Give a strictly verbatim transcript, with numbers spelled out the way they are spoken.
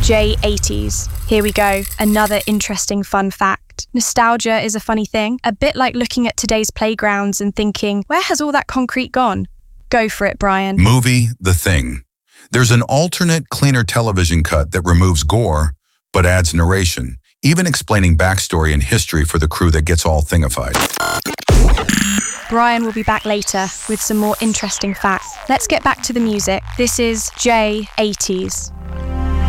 J eighties. Here we go, another interesting fun fact. Nostalgia is a funny thing, a bit like looking at today's playgrounds and thinking, where has all that concrete gone? Go for it, Brian. Movie The Thing. There's an alternate, cleaner television cut that removes gore, but adds narration, even explaining backstory and history for the crew that gets all thingified. Brian will be back later with some more interesting facts. Let's get back to the music. This is J eighties.